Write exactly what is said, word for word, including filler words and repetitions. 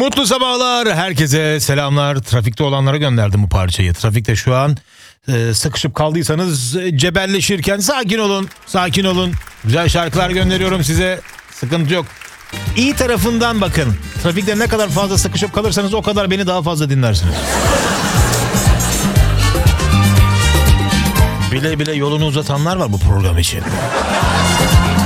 Mutlu sabahlar, herkese selamlar. Trafikte olanlara gönderdim bu parçayı. Trafikte şu an e, sıkışıp kaldıysanız e, cebelleşirken sakin olun, sakin olun. Güzel şarkılar gönderiyorum size. Sıkıntı yok. İyi tarafından bakın. Trafikte ne kadar fazla sıkışıp kalırsanız o kadar beni daha fazla dinlersiniz. Bile bile yolunu uzatanlar var bu program için.